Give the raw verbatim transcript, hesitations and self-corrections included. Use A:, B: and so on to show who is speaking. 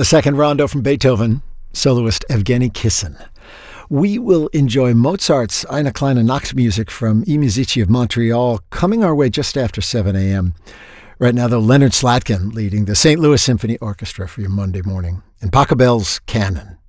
A: The second rondo from Beethoven, soloist Evgeny Kissin. We will enjoy Mozart's Eine kleine Nachtmusik from I Musici of Montreal coming our way just after seven a.m. Right now, though, Leonard Slatkin leading the Saint Louis Symphony Orchestra for your Monday morning. And Pachelbel's Canon.